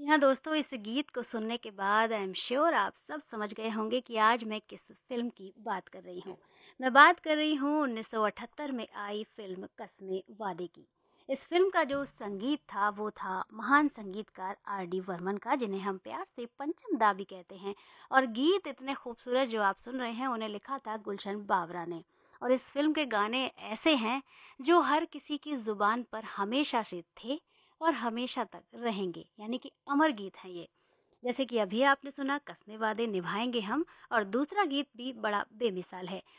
यहाँ दोस्तों इस गीत को सुनने के बाद आई एम श्योर आप सब समझ गए होंगे कि आज मैं किस फिल्म की बात कर रही हूँ। मैं बात कर रही हूँ 1978 में आई फिल्म कस्मे वादे की। इस फिल्म का जो संगीत था वो था महान संगीतकार आर डी बर्मन का, जिन्हें हम प्यार से पंचम दा भी कहते हैं। और गीत इतने खूबसूरत जो आप सुन रहे हैं उन्हें लिखा था गुलशन बावरा ने। और इस फिल्म के गाने ऐसे हैं जो हर किसी की जुबान पर हमेशा से थे और हमेशा तक रहेंगे, यानी कि अमर गीत हैं ये। जैसे कि अभी आपने सुना कस्मे वादे निभाएंगे हम, और दूसरा गीत भी बड़ा बेमिसाल है।